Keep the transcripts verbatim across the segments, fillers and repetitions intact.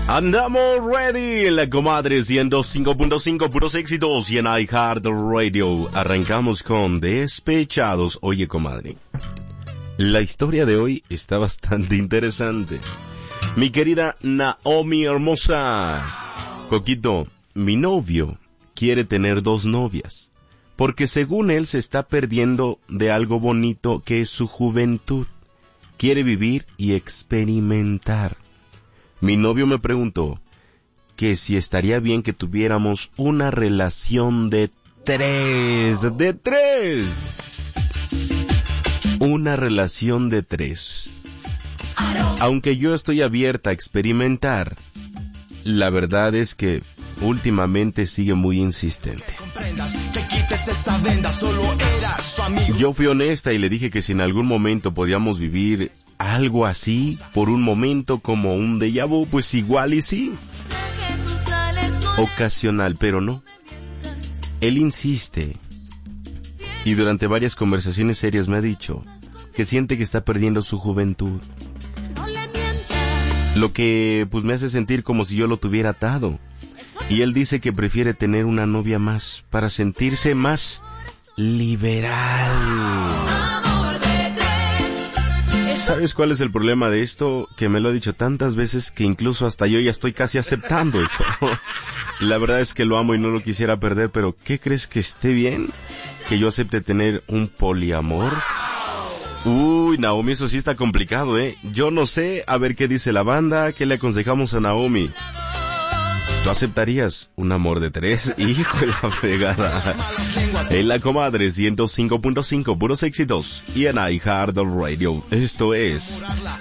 Andamos ready en la comadre ciento cinco punto cinco, puros éxitos, y en iHeartRadio. Arrancamos con Despechados. Oye, comadre, la historia de hoy está bastante interesante. Mi querida Naomi hermosa. Coquito, mi novio quiere tener dos novias, porque según él se está perdiendo de algo bonito que es su juventud. Quiere vivir y experimentar. Mi novio me preguntó que si estaría bien que tuviéramos una relación de tres, de tres. Una relación de tres. Aunque yo estoy abierta a experimentar, la verdad es que últimamente sigue muy insistente. Yo fui honesta y le dije que si en algún momento podíamos vivir algo así, por un momento como un déjà vu, pues igual y sí. Ocasional, pero no. Él insiste y durante varias conversaciones serias me ha dicho que siente que está perdiendo su juventud. Lo que pues me hace sentir como si yo lo tuviera atado. Y él dice que prefiere tener una novia más para sentirse más liberal. ¿Sabes cuál es el problema de esto? Que me lo ha dicho tantas veces que incluso hasta yo ya estoy casi aceptando, hijo. La verdad es que lo amo y no lo quisiera perder, pero ¿qué crees que esté bien? ¿Que yo acepte tener un poliamor? Uy, Naomi, eso sí está complicado, ¿eh? Yo no sé, a ver qué dice la banda, qué le aconsejamos a Naomi. ¿Tú aceptarías un amor de tres? Hijo de la pegada. En la comadre ciento cinco punto cinco, puros éxitos. Y en iHeartRadio. Esto es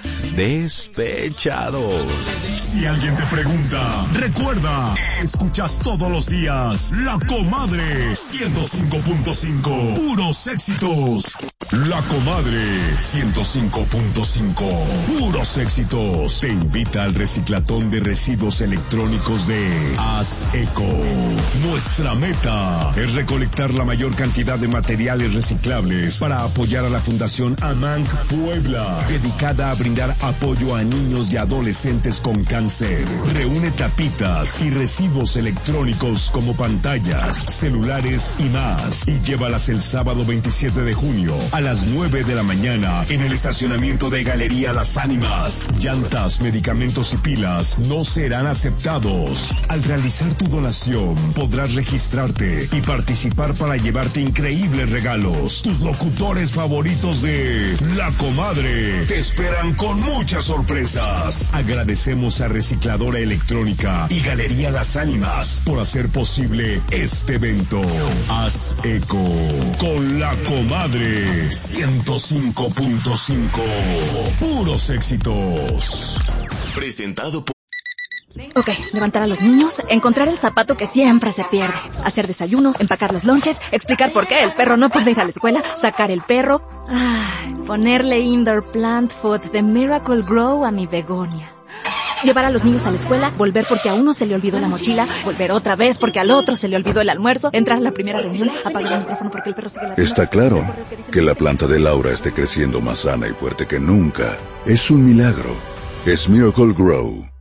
Despechados. Si alguien te pregunta, recuerda, escuchas todos los días La Comadre ciento cinco punto cinco, puros éxitos. La Comadre ciento cinco punto cinco, puros éxitos. Te invita al reciclatón de residuos electrónicos de Haz Eco. Nuestra meta es recolectar la mayor cantidad de materiales reciclables para apoyar a la Fundación AMANC Puebla, dedicada a brindar apoyo a niños y adolescentes con cáncer. Reúne tapitas y residuos electrónicos como pantallas, celulares y más, y llévalas el sábado veintisiete de junio a las nueve de la mañana en el estacionamiento de Galería Las Ánimas. Llantas, medicamentos y pilas no serán aceptados. Al realizar tu donación, podrás registrarte y participar para llevarte increíbles regalos. Tus locutores favoritos de La Comadre te esperan con muchas sorpresas. Agradecemos a Recicladora Electrónica y Galería Las Ánimas por hacer posible este evento. Haz eco con La Comadre ciento cinco punto cinco. Puros éxitos. Presentado por... Ok, levantar a los niños, encontrar el zapato que siempre se pierde, hacer desayuno, empacar los lonches, explicar por qué el perro no puede ir a la escuela, sacar el perro, ay, ponerle indoor plant food de Miracle Grow a mi begonia. Llevar a los niños a la escuela, volver porque a uno se le olvidó la mochila, volver otra vez porque al otro se le olvidó el almuerzo, entrar a la primera reunión, apagar el micrófono porque el perro sigue la... Está claro que la planta de Laura esté creciendo más sana y fuerte que nunca. Es un milagro. Es Miracle Grow.